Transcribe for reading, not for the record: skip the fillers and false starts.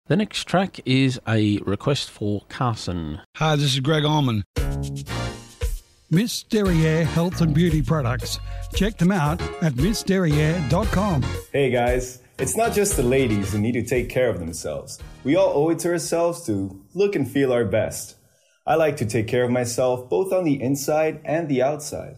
The next track is a request for Carson. Hi, this is Greg Allman. Miss Derriere Health and Beauty Products. Check them out at missderriere.com. Hey guys, it's not just the ladies who need to take care of themselves. We all owe it to ourselves to look and feel our best. I like to take care of myself both on the inside and the outside.